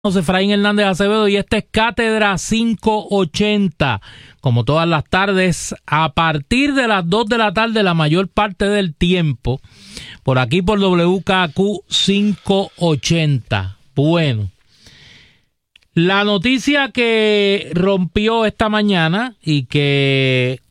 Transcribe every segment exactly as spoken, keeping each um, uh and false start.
Efraín Hernández Acevedo y este es Cátedra quinientos ochenta, como todas las tardes, a partir de las dos de la tarde la mayor parte del tiempo, por aquí por W K Q quinientos ochenta. Bueno, la noticia que rompió esta mañana y que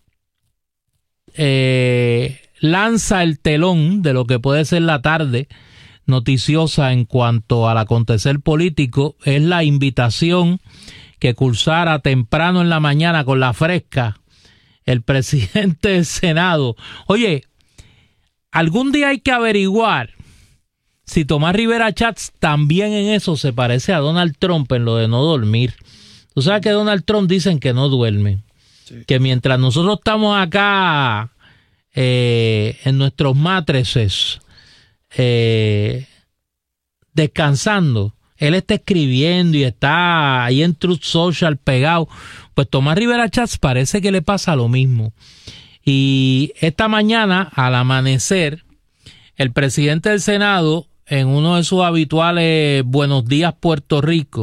eh, lanza el telón de lo que puede ser la tarde noticiosa en cuanto al acontecer político es la invitación que cursara temprano en la mañana con la fresca el presidente del Senado. Oye, algún día hay que averiguar si Tomás Rivera Chats también en eso se parece a Donald Trump en lo de no dormir. Tú sabes que Donald Trump dicen que no duerme, sí. Que mientras nosotros estamos acá eh, en nuestros matrices Eh, descansando, él está escribiendo y está ahí en Truth Social pegado. Pues Tomás Rivera Chats parece que le pasa lo mismo. Y esta mañana, al amanecer, el presidente del Senado, en uno de sus habituales Buenos Días Puerto Rico,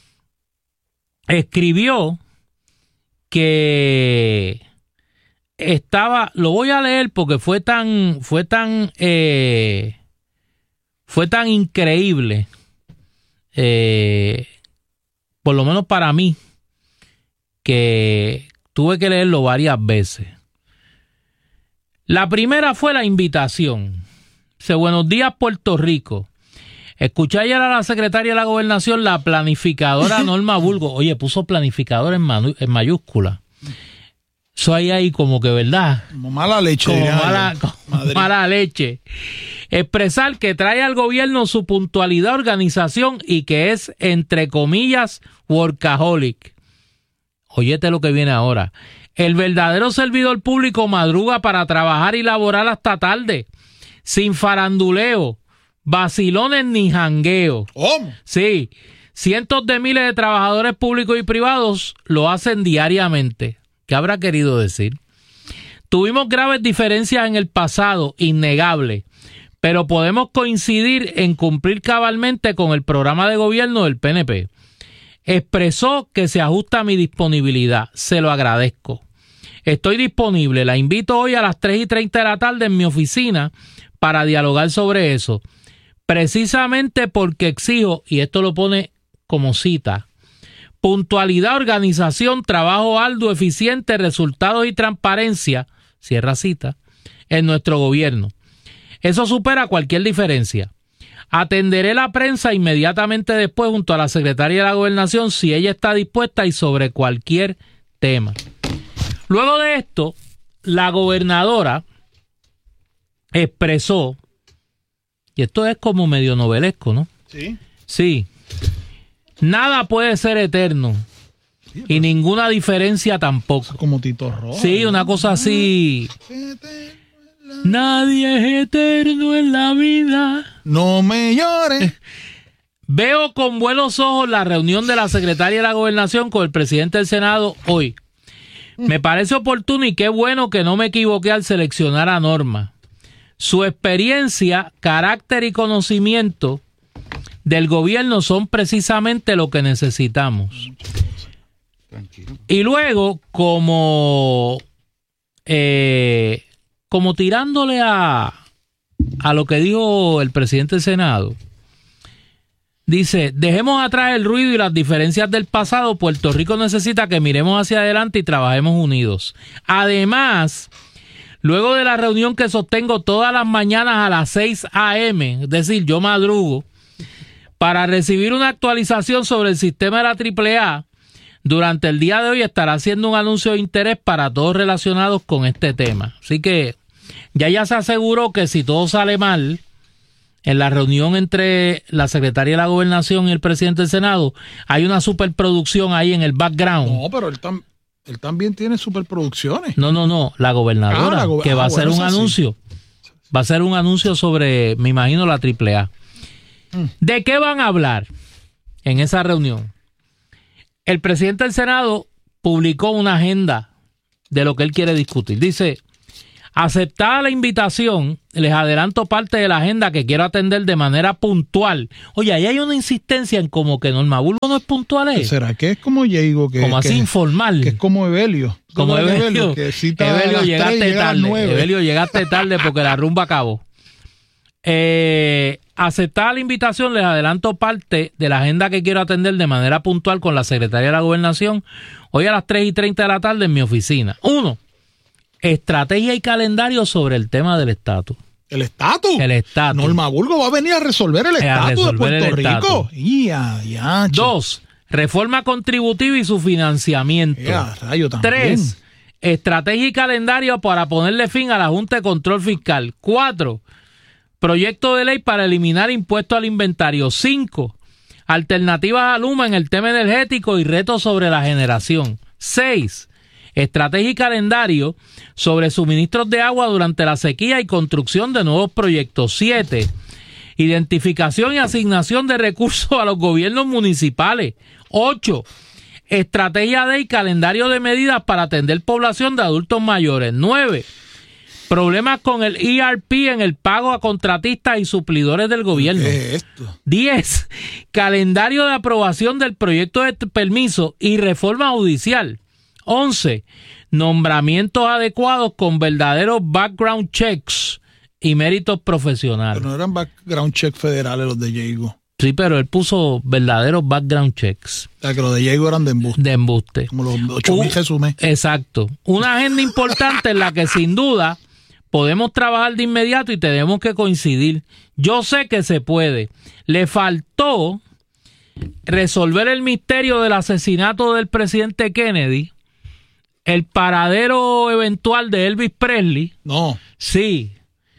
escribió que estaba, lo voy a leer porque fue tan, fue tan eh, Fue tan increíble, eh, por lo menos para mí, que tuve que leerlo varias veces. La primera fue la invitación. Dice: Buenos días, Puerto Rico. Escuché ayer a la secretaria de la Gobernación, la planificadora Norma Burgos. Oye, puso planificadora en, manu- en mayúscula. Eso ahí, ahí como que, ¿verdad? Como mala leche. Como mala, como mala leche. Expresar que trae al gobierno su puntualidad, organización y que es, entre comillas, workaholic. Óyete lo que viene ahora. El verdadero servidor público madruga para trabajar y laborar hasta tarde, sin faranduleo, vacilones ni jangueo. ¿Cómo? Sí, cientos de miles de trabajadores públicos y privados lo hacen diariamente. ¿Qué habrá querido decir? Tuvimos graves diferencias en el pasado, innegable, pero podemos coincidir en cumplir cabalmente con el programa de gobierno del P N P. Expresó que se ajusta a mi disponibilidad. Se lo agradezco. Estoy disponible. La invito hoy a las tres y treinta de la tarde en mi oficina para dialogar sobre eso. Precisamente porque exijo, y esto lo pone como cita, puntualidad, organización, trabajo arduo, eficiente, resultados y transparencia, cierra cita, en nuestro gobierno. Eso supera cualquier diferencia. Atenderé la prensa inmediatamente después junto a la secretaria de la Gobernación si ella está dispuesta y sobre cualquier tema. Luego de esto, la gobernadora expresó, y esto es como medio novelesco, ¿no? Sí. Sí. Nada puede ser eterno sí, y ninguna diferencia tampoco. Como Tito Rojo. Sí, una cosa así. Nadie es eterno en la vida. No me llores. Veo con buenos ojos la reunión de la secretaria de la Gobernación con el presidente del Senado hoy. Me parece oportuno y qué bueno que no me equivoqué al seleccionar a Norma. Su experiencia, carácter y conocimiento del gobierno son precisamente lo que necesitamos. Tranquilo. Y luego, como eh, como tirándole a, a lo que dijo el presidente del Senado, dice: dejemos atrás el ruido y las diferencias del pasado. Puerto Rico necesita que miremos hacia adelante y trabajemos unidos. Además, luego de la reunión que sostengo todas las mañanas a las seis a eme, es decir, yo madrugo, para recibir una actualización sobre el sistema de la triple A, durante el día de hoy estará haciendo un anuncio de interés para todos relacionados con este tema. Así que ya ya se aseguró que si todo sale mal en la reunión entre la secretaria de la Gobernación y el presidente del Senado, hay una superproducción ahí en el background. No, pero él, tam, él también tiene superproducciones. No, no, no, la gobernadora, ah, la go- que va ah, a hacer bueno, un anuncio. Sí. Va a hacer un anuncio sobre, me imagino, la triple A. ¿De qué van a hablar en esa reunión? El presidente del Senado publicó una agenda de lo que él quiere discutir. Dice: Aceptada la invitación, les adelanto parte de la agenda que quiero atender de manera puntual. Oye, ahí hay una insistencia en como que Norma Burgos no es puntual. ¿eh? ¿Será que es como Diego? Que, como así que, informal. Que es como Evelio. Como Evelio. Evelio, que cita Evelio a las llegaste tres y llega a las tarde. nueve. Evelio, llegaste tarde porque la rumba acabó. Eh, aceptada la invitación, les adelanto parte de la agenda que quiero atender de manera puntual con la secretaria de la Gobernación hoy a las tres y treinta de la tarde en mi oficina. Uno, estrategia y calendario sobre el tema del estatus. ¿El estatus? El estatus. Norma Burgos va a venir a resolver el estatus de Puerto Rico. Ya, ya, Dos, reforma contributiva y su financiamiento. Ya, rayo, también. Tres, estrategia y calendario para ponerle fin a la Junta de Control Fiscal. Cuatro, proyecto de ley para eliminar impuestos al inventario. Cinco, alternativas a Luma en el tema energético y retos sobre la generación. Seis, estrategia y calendario sobre suministros de agua durante la sequía y construcción de nuevos proyectos. Siete, identificación y asignación de recursos a los gobiernos municipales. Ocho, estrategia de y calendario de medidas para atender población de adultos mayores. Nueve, problemas con el E R P en el pago a contratistas y suplidores del gobierno. ¿Qué es esto? diez. Calendario de aprobación del proyecto de permiso y reforma judicial. once. Nombramientos adecuados con verdaderos background checks y méritos profesionales. Pero no eran background checks federales los de Diego. Sí, pero él puso verdaderos background checks. O sea, que los de Diego eran de embuste. De embuste. Como los ocho mil resumés. Exacto. Una agenda importante en la que sin duda podemos trabajar de inmediato y tenemos que coincidir. Yo sé que se puede. Le faltó resolver el misterio del asesinato del presidente Kennedy, el paradero eventual de Elvis Presley. No. Sí.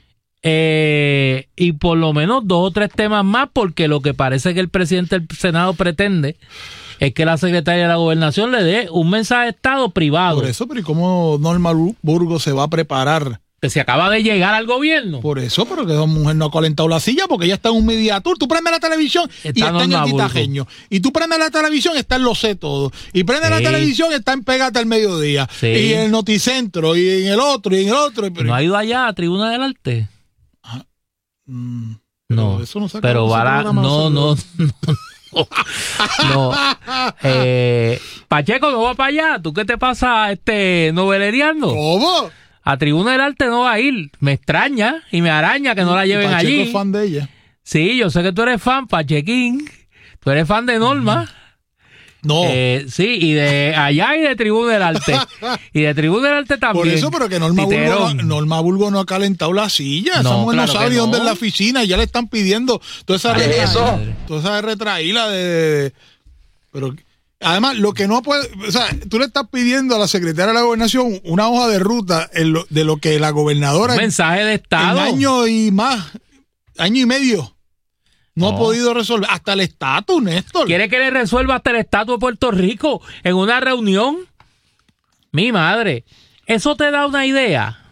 Eh, y por lo menos dos o tres temas más, porque lo que parece que el presidente del Senado pretende es que la secretaria de la Gobernación le dé un mensaje de Estado privado. Por eso, pero ¿y cómo Norma Burgos se va a preparar? Que se acaba de llegar al gobierno. Por eso, pero que esa mujer no ha calentado la silla porque ella está en un media tour. Tú prendes la televisión está y está en el Quitajeño. Y tú prendes la televisión, está en Lo Sé Todo. Y prendes sí. la televisión, está en Pégate al Mediodía. Sí. Y en el Noticentro, y en el otro, y en el otro. Pero... ¿No ha ido allá a Tribuna del Arte? Ah, mm, no, eso no saca pero para... No, no, no, no. no. Eh, Pacheco no va para allá. ¿Tú qué te pasa este noveleriando? ¿Cómo? A Tribuna del Arte no va a ir. Me extraña y me araña que no la lleven Pacheco allí. Es fan de ella. Sí, yo sé que tú eres fan, Pachequín. Tú eres fan de Norma. No. Eh, sí, y de allá y de Tribuna del Arte. Y de Tribuna del Arte también. Por eso, pero que Norma Burgos no, Norma Burgos no ha calentado la silla. No, esa mujer claro no sabe ni no. dónde es la oficina. Y ya le están pidiendo toda esa retraíla. Toda esa retraíla de... Pero... Además, lo que no puede, o sea, tú le estás pidiendo a la secretaria de la Gobernación una hoja de ruta en lo, de lo que la gobernadora... Un mensaje de Estado. En año y más, año y medio, no, no ha podido resolver. Hasta el estatus, Néstor. ¿Quiere que le resuelva hasta el estatus de Puerto Rico en una reunión? Mi madre, eso te da una idea.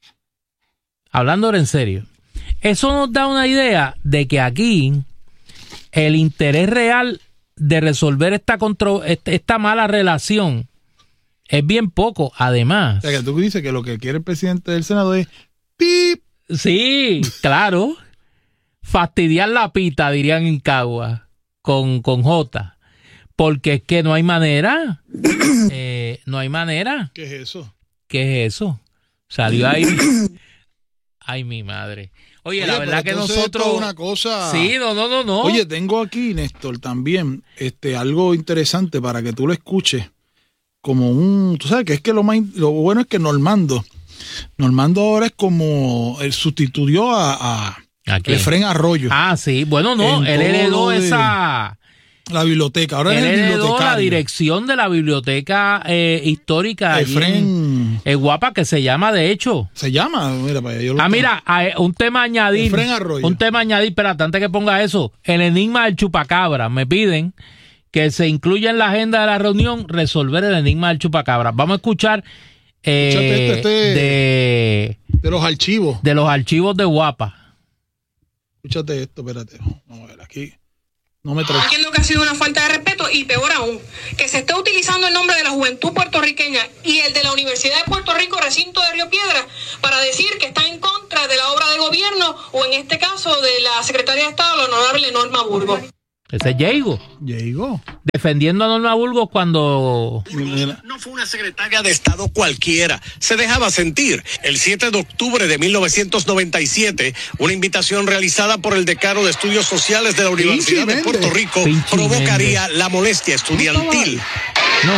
Hablando en serio, eso nos da una idea de que aquí el interés real de resolver esta contro, esta mala relación es bien poco. Además, o sea, que tú dices que lo que quiere el presidente del Senado es ¡pip! Sí, claro. Fastidiar la pita, dirían en Cagua, con, con J. Porque es que no hay manera. Eh, no hay manera. ¿Qué es eso? ¿Qué es eso? Salió ahí. Ay, mi madre. Oye, Oye, la verdad que nosotros... Esto es una cosa... Sí, no, no, no, no. Oye, tengo aquí, Néstor, también este, algo interesante para que tú lo escuches. Como un... Tú sabes que es que lo más lo bueno es que Normando, Normando ahora es como... Él sustituyó a, a, ¿A Efrén Arroyo. Ah, sí. Bueno, no, él heredó esa... La biblioteca, ahora él es el heredó la dirección de la biblioteca eh, histórica Efrén en Guapa, que se llama, de hecho. Se llama, mira para allá. Yo lo ah, tengo. Mira, un tema añadir. Efrén Arroyo. Un tema añadir, espérate, antes que ponga eso. El enigma del chupacabra. Me piden que se incluya en la agenda de la reunión resolver el enigma del chupacabra. Vamos a escuchar eh, este, este, de, de los archivos. De los archivos de Guapa. Escúchate esto, espérate. Vamos a ver aquí. No me traes. Entiendo que ha sido una falta de respeto y peor aún, que se esté utilizando el nombre de la juventud puertorriqueña y el de la Universidad de Puerto Rico, recinto de Río Piedras, para para decir que está en contra de la obra de gobierno o en este caso de la Secretaria de Estado, la honorable Norma Burgos. Ese es Diego. Diego. Defendiendo a Norma Burgos cuando... No fue una secretaria de Estado cualquiera. Se dejaba sentir. El siete de octubre de mil novecientos noventa y siete, una invitación realizada por el decano de Estudios Sociales de la Universidad de Puerto Rico Pinchi provocaría Méndez. La molestia estudiantil. No.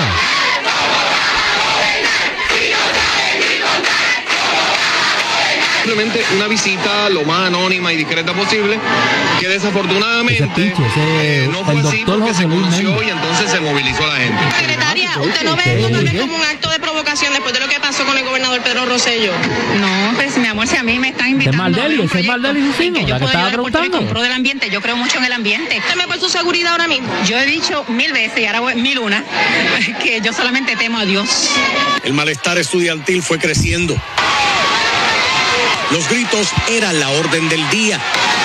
Simplemente una visita lo más anónima y discreta posible, que desafortunadamente ese pinche, ese, eh, no fue así porque se conoció y entonces se movilizó la gente. Secretaria, ¿usted no ve esto tal vez como un acto de provocación después de lo que pasó con el gobernador Pedro Rosselló? No, pues mi amor, si a mí me están invitando... Es Maldeli, ese es Maldeli Jusino, la que estaba preguntando. En pro del ambiente, yo creo mucho en el ambiente. Teme por su seguridad ahora mismo. Yo he dicho mil veces, y ahora voy, mil una, que yo solamente temo a Dios. El malestar estudiantil fue creciendo. Los gritos eran la orden del día.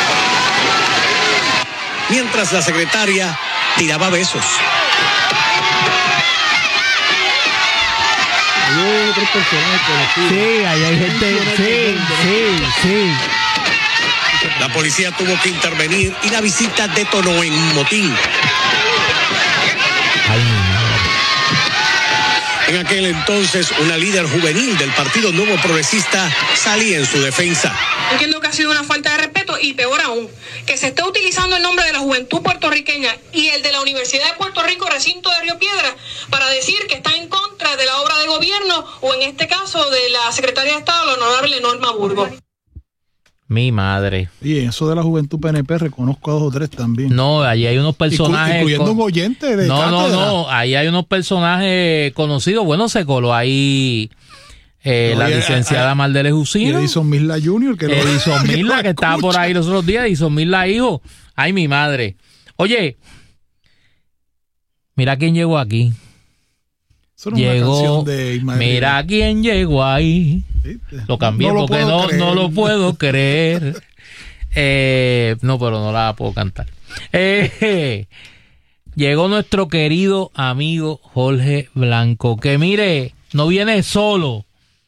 Mientras la secretaria tiraba besos. Sí, ahí hay gente. Sí, sí, sí. La policía tuvo que intervenir y la visita detonó en un motín. Ay, En aquel entonces, una líder juvenil del Partido Nuevo Progresista salía en su defensa. Entiendo que ha sido una falta de respeto y peor aún, que se esté utilizando el nombre de la juventud puertorriqueña y el de la Universidad de Puerto Rico, recinto de Río Piedras, para decir que está en contra de la obra de gobierno o en este caso de la Secretaria de Estado, la honorable Norma Burgos. Mi madre. Y eso de la juventud P N P reconozco a dos o tres también. No, ahí hay unos personajes... Incluyendo con... un oyente de No, cátedra. no, no, ahí hay unos personajes conocidos. Bueno, se coló ahí eh, no, la licenciada Maldeli Jusino. Edison Misla junior Que Edison lo, Misla, que, que estaba por ahí los otros días. Edison Misla, hijo. Ay, mi madre. Oye, mira quién llegó aquí. Eso no llegó, de mira quién llegó ahí. Lo cambié no porque lo no, no lo puedo creer. Eh, no, pero no la puedo cantar. Eh, llegó nuestro querido amigo Jorge Blanco, que mire, no viene solo,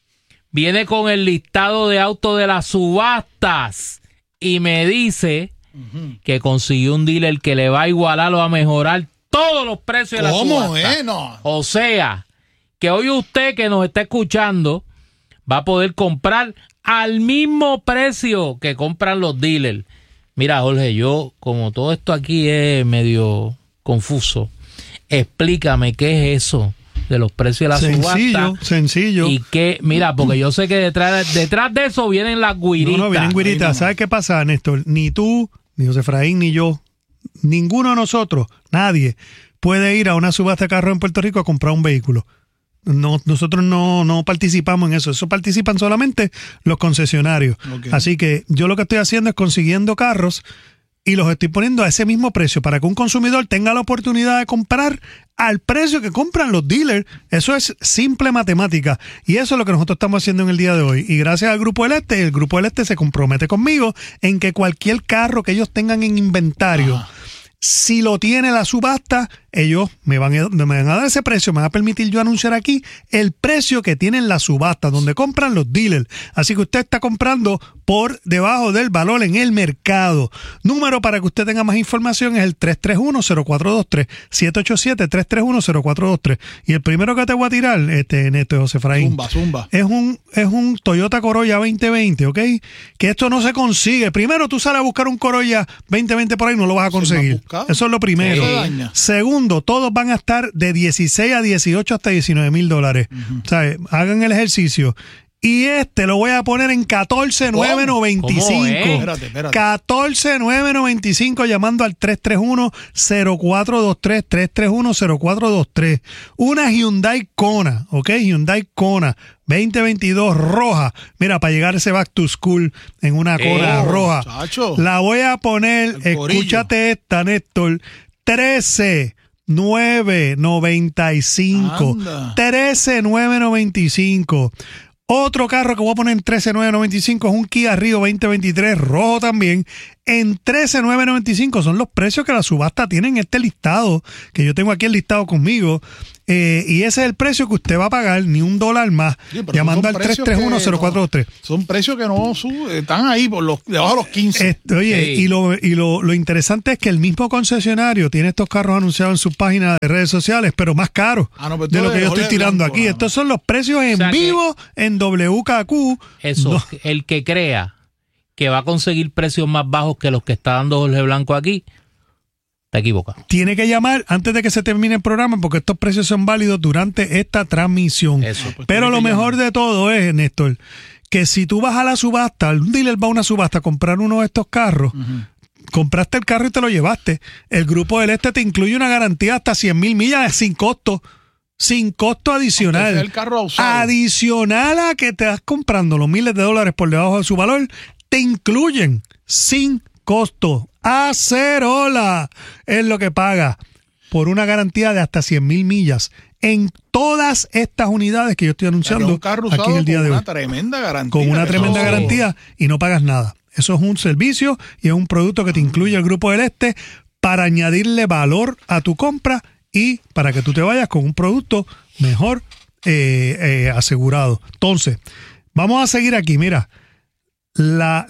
viene con el listado de autos de las subastas y me dice uh-huh. que consiguió un dealer que le va a igualar o a mejorar todos los precios de la subasta. ¿Cómo, eh? No. O sea, que hoy usted que nos está escuchando va a poder comprar al mismo precio que compran los dealers. Mira, Jorge, yo, como todo esto aquí es medio confuso, explícame qué es eso de los precios de la sencillo, subasta. Sencillo, Y que, mira, porque yo sé que detrás, detrás de eso vienen las guiritas. No, no, vienen guiritas. ¿Sabes qué pasa, Néstor? Ni tú, ni José Efraín, ni yo, ninguno de nosotros, nadie, puede ir a una subasta de carro en Puerto Rico a comprar un vehículo. No, nosotros no, no participamos en eso. Eso participan solamente los concesionarios. Okay. Así que yo lo que estoy haciendo es consiguiendo carros y los estoy poniendo a ese mismo precio para que un consumidor tenga la oportunidad de comprar al precio que compran los dealers. Eso es simple matemática y eso es lo que nosotros estamos haciendo en el día de hoy. Y gracias al Grupo del Este, el Grupo del Este se compromete conmigo en que cualquier carro que ellos tengan en inventario, ah. si lo tiene la subasta, ellos me van, a, me van a dar ese precio, me van a permitir yo anunciar aquí el precio que tienen la subasta, donde compran los dealers. Así que usted está comprando por debajo del valor en el mercado. Número para que usted tenga más información es el tres tres uno, cero cuatro dos tres, siete ocho siete, tres tres uno, cero cuatro dos tres. Y el primero que te voy a tirar, este, Néstor José Efraín, zumba, zumba. Es un, es un Toyota Corolla veinte veinte, ¿ok? Que esto no se consigue. Primero tú sales a buscar un Corolla veinte veinte por ahí, no lo vas a conseguir. Eso es lo primero. Segundo, todos van a estar de dieciséis a dieciocho hasta diecinueve mil dólares. Uh-huh. O sea, hagan el ejercicio. Y este lo voy a poner en catorce mil novecientos noventa y cinco. ¿Cómo? Espérate, espérate. catorce mil novecientos noventa y cinco llamando al tres tres uno, cero cuatro dos tres, tres tres uno, cero cuatro dos tres. Una Hyundai Kona, ¿ok? Hyundai Kona veinte veintidós roja. Mira, para llegar ese back to school en una Kona oh, roja. Chacho. La voy a poner, escúchate esta, Néstor, trece mil novecientos noventa y cinco. Anda. trece mil novecientos noventa y cinco. Otro carro que voy a poner en trece mil novecientos noventa y cinco es un Kia Rio veinte veintitrés rojo también en trece mil novecientos noventa y cinco. Son los precios que la subasta tiene en este listado, que yo tengo aquí el listado conmigo. Eh, y ese es el precio que usted va a pagar, ni un dólar más, sí, llamando al tres tres uno cero cuatro dos tres. No, son precios que no suben, están ahí por los, debajo de los quince. Este, oye, sí. y, lo, y lo, lo interesante es que el mismo concesionario tiene estos carros anunciados en sus páginas de redes sociales, pero más caros ah, no, pero de lo que yo estoy tirando blanco, aquí. No. Estos son los precios en o sea vivo en W K Q. Eso, no. El que crea que va a conseguir precios más bajos que los que está dando Jorge Blanco aquí, está equivocado. Tiene que llamar antes de que se termine el programa porque estos precios son válidos durante esta transmisión. Eso, pues, pero lo mejor llamar. de todo es, Néstor, que si tú vas a la subasta, un dealer va a una subasta a comprar uno de estos carros, uh-huh. compraste el carro y te lo llevaste. El Grupo del Este te incluye una garantía hasta cien mil millas sin costo. Sin costo adicional. El carro adicional a que te estás comprando los miles de dólares por debajo de su valor, te incluyen sin costo. Acerola es lo que paga por una garantía de hasta cien mil millas en todas estas unidades que yo estoy anunciando aquí en el día de hoy. Con una tremenda garantía. Con una tremenda garantía y no pagas nada. Eso es un servicio y es un producto que te incluye el Grupo del Este para añadirle valor a tu compra y para que tú te vayas con un producto mejor eh, eh, asegurado. Entonces, vamos a seguir aquí. Mira, la...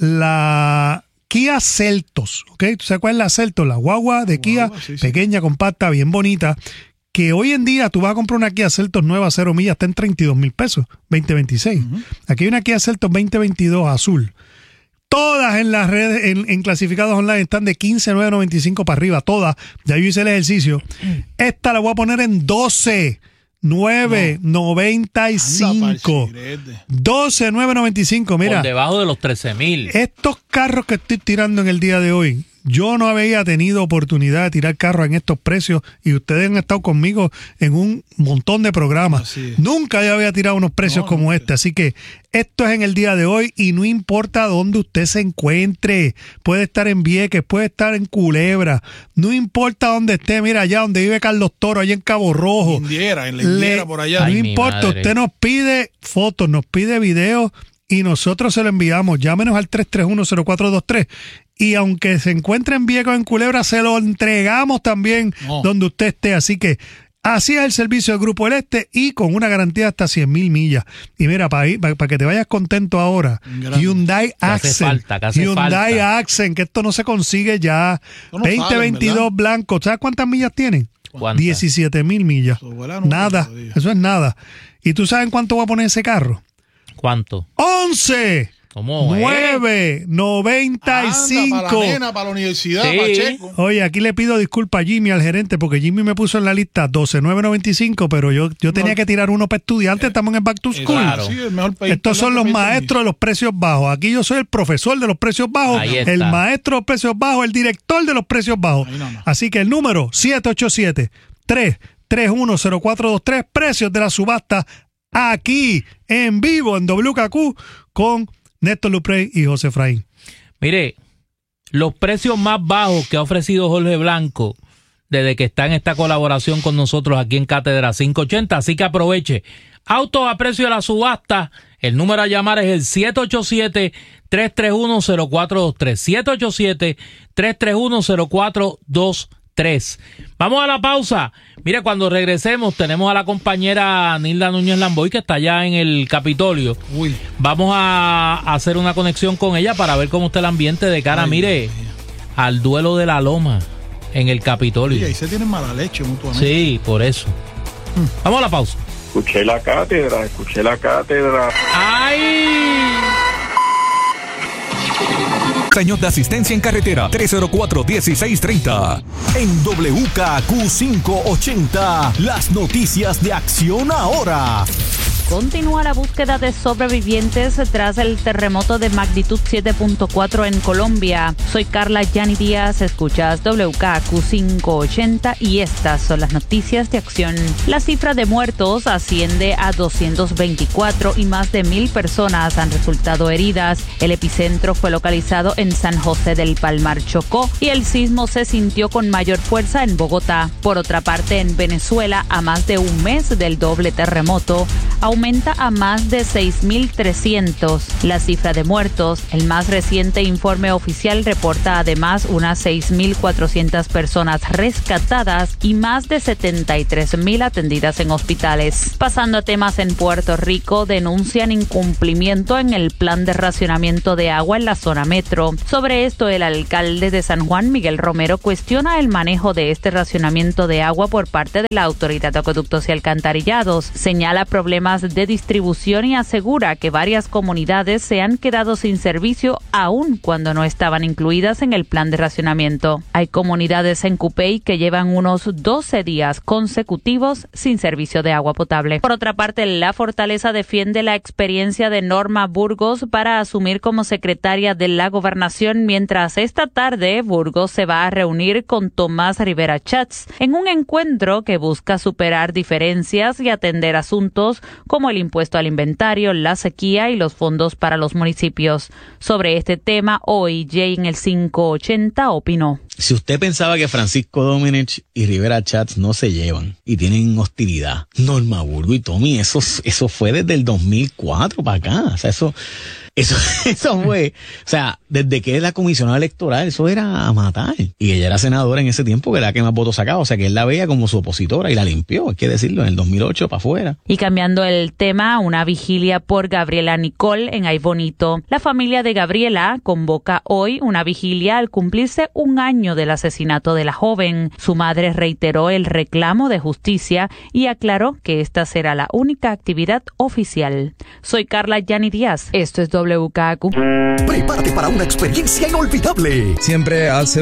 la Kia Seltos, ¿ok? ¿Tú sabes cuál es la Seltos? La guagua de Kia, guagua, sí, sí. pequeña, compacta, bien bonita, que hoy en día tú vas a comprar una Kia Seltos nueva, cero millas, está en treinta y dos mil pesos, veinte veintiséis. Uh-huh. Aquí hay una Kia Seltos veinte veintidós azul. Todas en las redes, en, en clasificados online, están de quince mil novecientos noventa y cinco para arriba, todas. Ya yo hice el ejercicio. Esta la voy a poner en doce mil novecientos noventa y cinco. doce mil novecientos noventa y cinco, mira. Por debajo de los trece mil. Estos carros que estoy tirando en el día de hoy, yo no había tenido oportunidad de tirar carros en estos precios y ustedes han estado conmigo en un montón de programas. Nunca yo había tirado unos precios no, como nunca. este. Así que esto es en el día de hoy y no importa dónde usted se encuentre. Puede estar en Vieques, puede estar en Culebra. No importa dónde esté. Mira, allá donde vive Carlos Toro, allá en Cabo Rojo. Indiera, en la Indiera, por allá. No Ay, importa, usted nos pide fotos, nos pide videos y nosotros se lo enviamos. Llámenos al tres tres uno cero cuatro dos tres. Y aunque se encuentre en Vieques o en Culebra, se lo entregamos también no. donde usted esté. Así que así es el servicio del Grupo del Este y con una garantía hasta cien mil millas. Y mira, para, para, para que te vayas contento ahora, Grande. Hyundai Accent. Falta, Hyundai falta. Accent, que esto no se consigue ya. No veinte veintidós blanco. ¿Sabes cuántas millas tienen? ¿Cuántas? diecisiete mil millas. Eso nada, eso es nada. ¿Y tú sabes cuánto va a poner ese carro? ¿Cuánto? once ¿Cómo nueve noventa y cinco. Anda, para la nena, para la universidad, sí. Pacheco. Oye, aquí le pido disculpas a Jimmy, al gerente, porque Jimmy me puso en la lista doce mil novecientos noventa y cinco, pero yo, yo tenía no. que tirar uno para estudiantes, eh, estamos en Back to School. Claro. Sí, el mejor país. Estos son los maestros de los precios bajos. Aquí yo soy el profesor de los precios bajos, el maestro de los precios bajos, el director de los precios bajos. No, no. Así que el número siete ocho siete, tres tres uno cero cuatro dos tres, precios de la subasta, aquí en vivo en W K Q con Néstor Luprey y José Efraín. Mire, los precios más bajos que ha ofrecido Jorge Blanco desde que está en esta colaboración con nosotros aquí en Cátedra quinientos ochenta, así que aproveche. Autos a precio de la subasta, el número a llamar es el siete ocho siete, tres tres uno cero cuatro dos tres, siete ocho siete, tres tres uno cero cuatro dos tres. Vamos a la pausa. Mire, cuando regresemos tenemos a la compañera Nilda Núñez Lamboy, que está allá en el Capitolio. Uy. Vamos a hacer una conexión con ella para ver cómo está el ambiente de cara, Ay, mire, al duelo de la Loma en el Capitolio. Y ahí se tienen mala leche mutuamente. Sí, por eso. Hmm. Vamos a la pausa. Escuché la cátedra, escuché la cátedra. ¡Ay! Años de asistencia en carretera, tres cero cuatro, dieciséis treinta. En W K Q quinientos ochenta, las noticias de Acción Ahora. Continúa la búsqueda de sobrevivientes tras el terremoto de magnitud siete punto cuatro en Colombia. Soy Carla Yani Díaz, escuchas W K Q quinientos ochenta y estas son las noticias de acción. La cifra de muertos asciende a doscientos veinticuatro y más de mil personas han resultado heridas. El epicentro fue localizado en San José del Palmar, Chocó, y el sismo se sintió con mayor fuerza en Bogotá. Por otra parte, en Venezuela, a más de un mes del doble terremoto, aumenta a más de seis mil trescientos. La cifra de muertos, el más reciente informe oficial reporta además unas seis mil cuatrocientas personas rescatadas y más de setenta y tres mil atendidas en hospitales. Pasando a temas en Puerto Rico, denuncian incumplimiento en el plan de racionamiento de agua en la zona metro. Sobre esto, el alcalde de San Juan, Miguel Romero, cuestiona el manejo de este racionamiento de agua por parte de la Autoridad de Acueductos y Alcantarillados. Señala problemas de distribución y asegura que varias comunidades se han quedado sin servicio aun cuando no estaban incluidas en el plan de racionamiento. Hay comunidades en Cupey que llevan unos doce días consecutivos sin servicio de agua potable. Por otra parte, la Fortaleza defiende la experiencia de Norma Burgos para asumir como secretaria de la Gobernación, mientras esta tarde Burgos se va a reunir con Tomás Rivera Chats en un encuentro que busca superar diferencias y atender asuntos como el impuesto al inventario, la sequía y los fondos para los municipios. Sobre este tema, hoy Jay en el cinco ochenta opinó. Si usted pensaba que Francisco Domenech y Rivera Chats no se llevan y tienen hostilidad, Norma Burgos y Tommy, eso, eso fue desde el dos mil cuatro para acá. O sea, eso, eso, eso fue, o sea, desde que es la comisionada electoral, eso era a matar. Y ella era senadora en ese tiempo, que era la que más votos sacaba. O sea, que él la veía como su opositora y la limpió, hay que decirlo, en el dos mil ocho para afuera. Y cambiando el tema, una vigilia por Gabriela Nicole en Ay Bonito. La familia de Gabriela convoca hoy una vigilia al cumplirse un año del asesinato de la joven. Su madre reiteró el reclamo de justicia y aclaró que esta será la única actividad oficial. Soy Carla Yani Díaz. Esto es W K Q. Prepárate para una experiencia inolvidable. Siempre hace